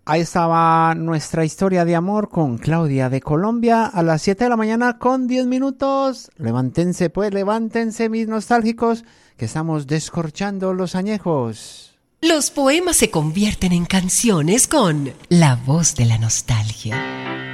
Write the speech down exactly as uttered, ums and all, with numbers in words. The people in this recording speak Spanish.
Ahí estaba nuestra historia de amor con Claudia de Colombia a las siete de la mañana con diez minutos. Levántense pues, levántense mis nostálgicos, que estamos descorchando los añejos. Los poemas se convierten en canciones con la voz de la nostalgia.